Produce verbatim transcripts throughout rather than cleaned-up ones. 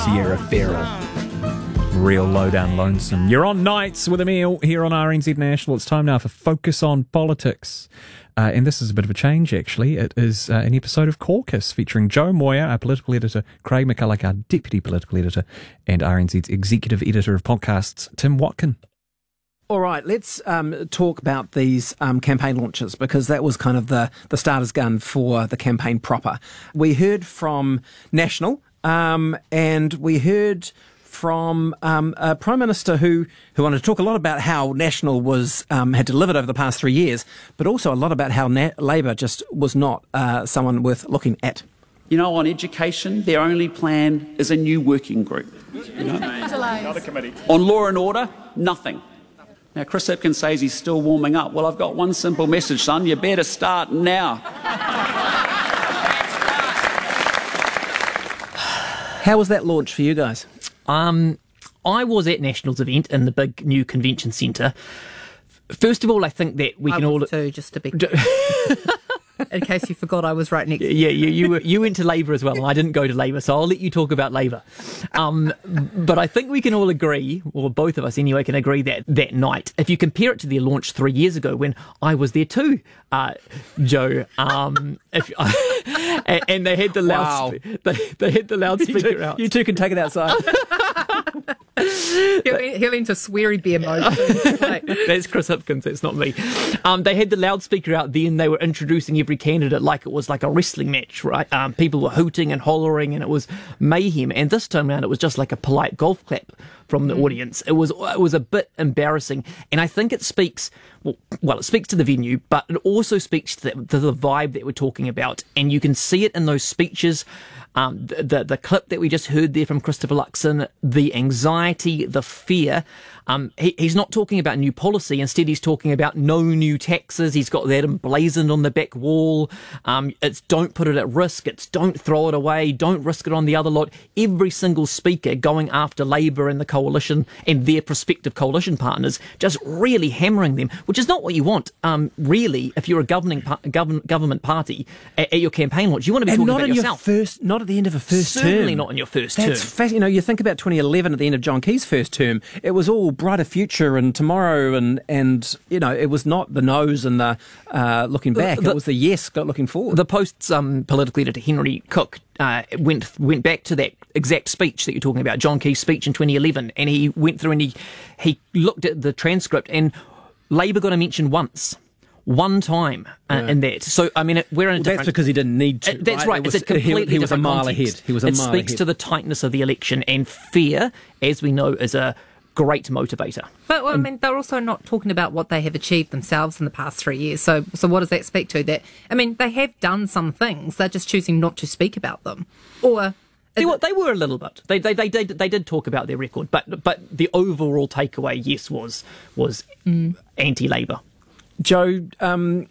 Sierra Farrell. Real Lowdown Lonesome. You're on Nights with Emile here on R N Z National. It's time now for Focus on Politics. Uh, and this is a bit of a change, actually. It is uh, an episode of Caucus featuring Joe Moyer, our political editor, Craig McCulloch, our deputy political editor, and R N Z's executive editor of podcasts, Tim Watkin. All right, let's um, talk about these um, campaign launches, because that was kind of the, the starter's gun for the campaign proper. We heard from National, um, and we heard from um, a Prime Minister who, who wanted to talk a lot about how National was um, had delivered over the past three years, but also a lot about how Na- Labour just was not uh, someone worth looking at. You know, on education, their only plan is a new working group. You know? Another committee. On law and order, nothing. Now, Chris Hipkins says he's still warming up. Well, I've got one simple message, son. You better start now. How was that launch for you guys? Um, I was at National's event in the big new convention centre. First of all, I think that we I can all... was too, just to be... In case you forgot, I was right next to Yeah, you you, were, you went to Labour as well, and I didn't go to Labour, so I'll let you talk about Labour. Um, but I think we can all agree, or both of us anyway, can agree that that night, if you compare it to their launch three years ago when I was there too, uh, Joe, um, if, and, and they had the loud, Wow. they, they had the loudspeaker You two, out. you two can take it outside. he'll, he'll into sweary bear mode. Like, That's Chris Hipkins, that's not me. Um, they had the loudspeaker out there and they were introducing every candidate like it was like a wrestling match, right? Um, people were hooting and hollering and it was mayhem. And this time around, it was just like a polite golf clap from the mm. audience. It was it was a bit embarrassing. And I think it speaks, well, well it speaks to the venue, but it also speaks to the, to the vibe that we're talking about. And you can see it in those speeches. Um, the, the the clip that we just heard there from Christopher Luxon, the anxiety, the fear. Um, he, he's not talking about new policy. Instead, he's talking about no new taxes. He's got that emblazoned on the back wall. Um, it's don't put it at risk. It's don't throw it away. Don't risk it on the other lot. Every single speaker going after Labour and the coalition and their prospective coalition partners, just really hammering them, which is not what you want, um, really, if you're a governing par- govern- government party at, at your campaign launch. You want to be And talking not about in yourself. your first, not at the end of a first term. Certainly not in your first That's term. fascinating. You know, you think about twenty eleven at the end of John Key's first term. It was all brighter future and tomorrow, and and you know, it was not the no's and the uh, looking back. The- it was the yes, got looking forward. The Post's um, political editor Henry Cook uh, went went back to that exact speech that you're talking about, John Key's speech in twenty eleven, and he went through and he he looked at the transcript, and Labour got a mention once. One time uh, Yeah. in that. So, I mean, it, we're in a Well, different... that's because he didn't need to. Uh, That's right. right. It was, It's a completely he, he was a different mile context. ahead. He was a it mile speaks ahead. to the tightness of the election, and fear, as we know, is a great motivator. but well, I mean, they're also not talking about what they have achieved themselves in the past three years. So, so what does that speak to? That I mean, they have done some things. They're just choosing not to speak about them, or. They were, they were a little bit. They, they they they they did talk about their record, but but the overall takeaway, yes, was was Mm. anti-Labour. Joe, um,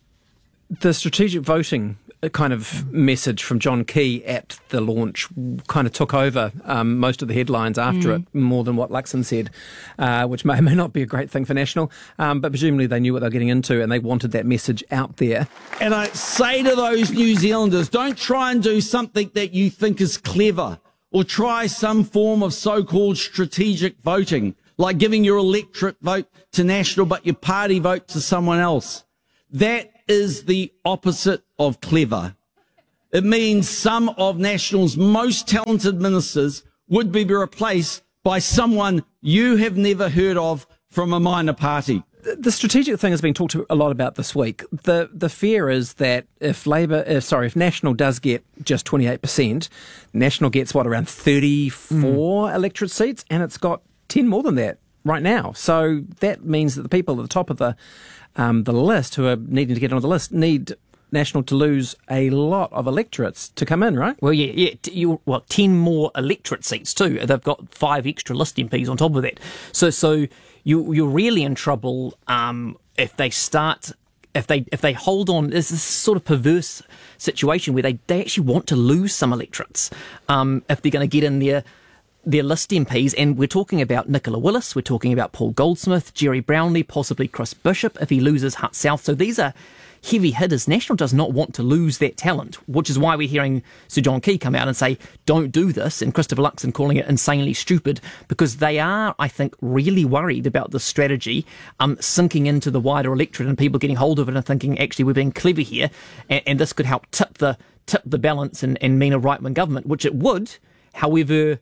the strategic voting kind of message from John Key at the launch kind of took over um, most of the headlines after Mm. it, more than what Luxon said, uh, which may or may not be a great thing for National, um, but presumably they knew what they were getting into and they wanted that message out there. And I say to those New Zealanders, don't try and do something that you think is clever or try some form of so-called strategic voting, like giving your electorate vote to National but your party vote to someone else. That is the opposite of clever. It means some of National's most talented ministers would be replaced by someone you have never heard of from a minor party. The strategic thing has been talked a lot about this week. The the fear is that if Labour, uh, sorry, if National does get just twenty-eight percent, National gets what, around thirty-four mm. electorate seats, and it's got ten more than that right now. So that means that the people at the top of the um, the list who are needing to get on the list need National to lose a lot of electorates to come in, right? Well, yeah, yeah. T- you, well, ten more electorate seats too. They've got five extra list M Ps on top of that. So, so you you're really in trouble um, if they start. If they if they hold on, there's this sort of perverse situation where they, they actually want to lose some electorates um, if they're going to get in their their list M Ps. And we're talking about Nicola Willis, we're talking about Paul Goldsmith, Jerry Brownlee, possibly Chris Bishop if he loses Hutt South. So these are heavy hitters. National does not want to lose that talent, which is why we're hearing Sir John Key come out and say, don't do this, and Christopher Luxon calling it insanely stupid, because they are, I think, really worried about this strategy um, sinking into the wider electorate and people getting hold of it and thinking, actually, we're being clever here, and, and this could help tip the tip the balance and, and mean a right-wing government, which it would. However,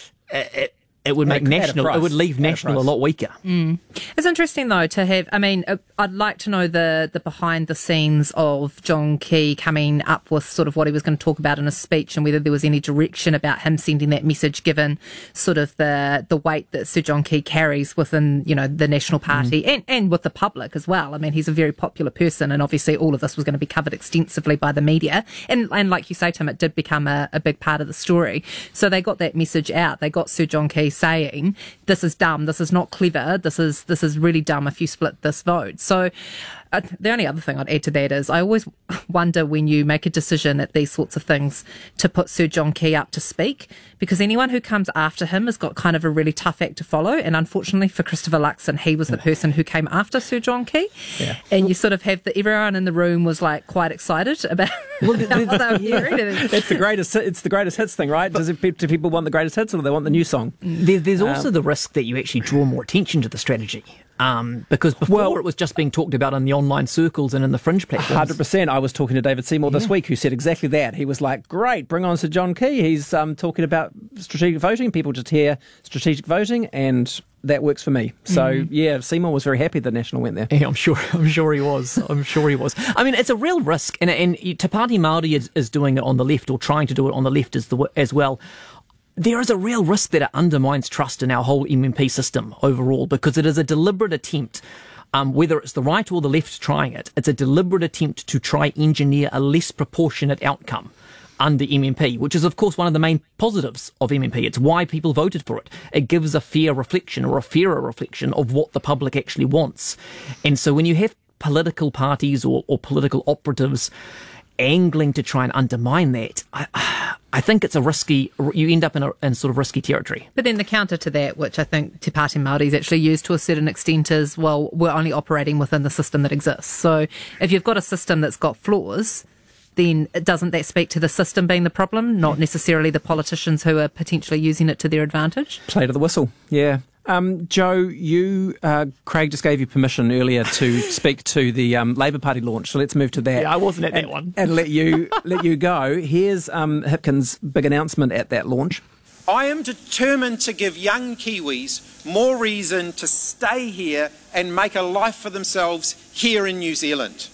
it, it would make At a- at a National, price. it would leave At a National a price. lot weaker. Mm. It's interesting, though, to have, I mean, uh, I'd like to know the, the behind the scenes of John Key coming up with sort of what he was going to talk about in his speech, and whether there was any direction about him sending that message, given sort of the, the weight that Sir John Key carries within, you know, the National Party Mm. and, and with the public as well. I mean, he's a very popular person, and obviously all of this was going to be covered extensively by the media. And, and like you say, Tim, it did become a, a big part of the story. So they got that message out. They got Sir John Key saying, this is dumb, this is not clever, this is this is really dumb if you split this vote. So uh, the only other thing I'd add to that is I always wonder when you make a decision at these sorts of things to put Sir John Key up to speak, because anyone who comes after him has got kind of a really tough act to follow, and unfortunately for Christopher Luxon, he was the person who came after Sir John Key. Yeah. And you sort of have the, everyone in the room was like quite excited about what they were hearing. It's the greatest. It's the greatest hits thing, right? Does it, do people want the greatest hits, or do they want the new song? There, there's also Um, the risk that you actually draw more attention to the strategy. Um, because before Well- it was just being talked about in the online circles and in the fringe platforms. Hundred percent. I was talking to David Seymour this week, who said exactly that. He was like, "Great, bring on Sir John Key. He's um, talking about strategic voting. People just hear strategic voting, and that works for me." So yeah, Seymour was very happy the National went there. Yeah, I'm sure. I'm sure he was. I'm sure he was. I mean, it's a real risk, and and Te Pāti Māori is, is doing it on the left, or trying to do it on the left as the as well. There is a real risk that it undermines trust in our whole M M P system overall, because it is a deliberate attempt, um, whether it's the right or the left trying it, it's a deliberate attempt to try engineer a less proportionate outcome under M M P, which is, of course, one of the main positives of M M P. It's why people voted for it. It gives a fair reflection, or a fairer reflection, of what the public actually wants. And so when you have political parties or, or political operatives angling to try and undermine that, I, I think it's a risky, you end up in, a, in sort of risky territory. But then the counter to that, which I think Te Pāti Māori's actually used to a certain extent, is, well, we're only operating within the system that exists. So if you've got a system that's got flaws, then doesn't that speak to the system being the problem, not necessarily the politicians who are potentially using it to their advantage? Play to the whistle. Yeah. Um, Joe, you, uh, Craig just gave you permission earlier to speak to the um, Labour Party launch, so let's move to that. Yeah, I wasn't at that and, one. and let you let you go. Here's um, Hipkins' big announcement at that launch. I am determined to give young Kiwis more reason to stay here and make a life for themselves here in New Zealand.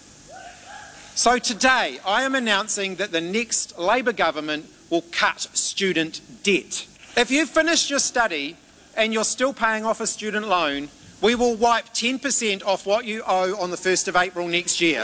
So today, I am announcing that the next Labour government will cut student debt. If you've finished your study and you're still paying off a student loan, we will wipe ten percent off what you owe on the first of April next year.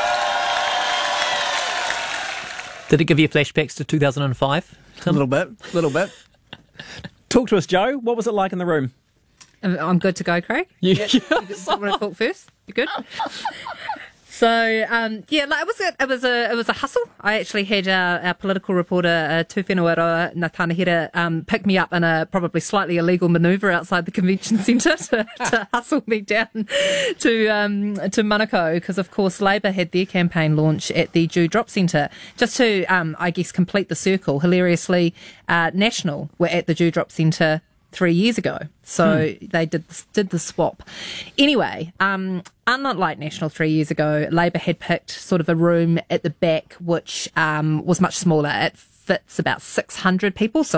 Did it give you flashbacks to two thousand five? A little bit, a little bit. Talk to us, Joe. What was it like in the room? I'm good to go, Craig. Yeah. You want to talk first? You good? So um, yeah, like, it was a, it was a it was a hustle. I actually had our, our political reporter uh, Tuwhenua Natanahira um, pick me up in a probably slightly illegal manoeuvre outside the convention centre to, to hustle me down to um, to Manukau, because of course Labour had their campaign launch at the Dewdrop Centre. Just to um, I guess complete the circle, hilariously, uh, National were at the Dewdrop Centre three years ago. So hmm. they did did the swap. Anyway, um, unlike National three years ago, Labour had picked sort of a room at the back which um, was much smaller. It fits about six hundred people, so